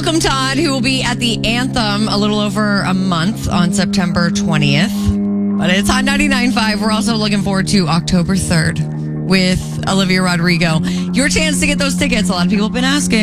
welcome Todd, who will be at the Anthem a little over a month on September 20th. But it's Hot 99.5. We're also looking forward to October 3rd with Olivia Rodrigo. Your chance to get those tickets. A lot of people have been asking.